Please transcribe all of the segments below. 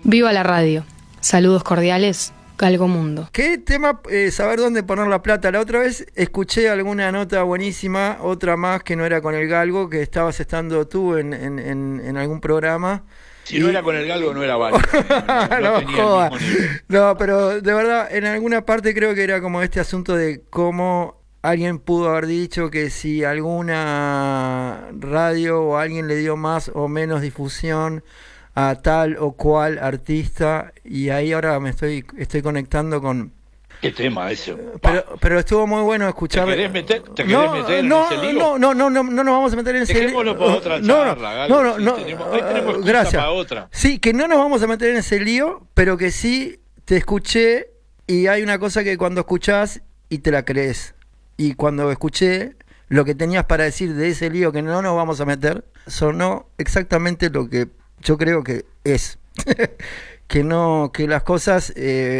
Viva la radio. Saludos cordiales, Galgo Mundo. ¿Qué tema saber dónde poner la plata? La otra vez escuché alguna nota buenísima, otra más que no era con el Galgo, que estabas estando tú en algún programa. Si no era con el Galgo, no era válido. No tenía joda. el mismo nivel. No, pero de verdad, en alguna parte creo que era como este asunto de cómo alguien pudo haber dicho que si alguna radio o alguien le dio más o menos difusión a tal o cual artista, y ahí ahora me estoy conectando con... ¿Qué tema ese? Pero estuvo muy bueno escuchar... ¿Te querés meter en ese lío? No nos vamos a meter en ese lío. Dejémoslo para otra charla, Galo. Ahí tenemos excusa gracias. para otra. Sí, que no nos vamos a meter en ese lío, pero que sí te escuché, y hay una cosa que cuando escuchás y te la crees. Y cuando escuché lo que tenías para decir de ese lío que no nos vamos a meter, sonó exactamente lo que yo creo que es. que las cosas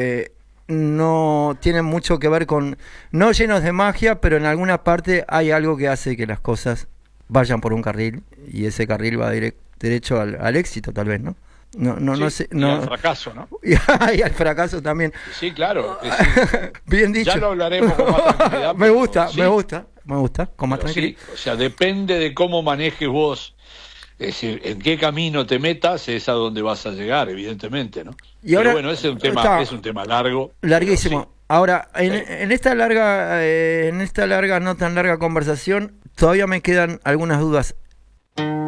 no tienen mucho que ver con, no llenos de magia, pero en alguna parte hay algo que hace que las cosas vayan por un carril, y ese carril va derecho al éxito, tal vez, ¿no? No sé, y al fracaso, ¿no? Y al fracaso también. Sí, claro. Sí. Bien dicho. Ya lo hablaremos con más tranquilidad. me gusta, con más tranquilidad. Sí, o sea, depende de cómo manejes vos. Es decir, en qué camino te metas es a donde vas a llegar, evidentemente, ¿no? Y ahora, pero bueno, es un tema largo. Larguísimo. Sí. Ahora, en esta larga, no tan larga conversación, todavía me quedan algunas dudas.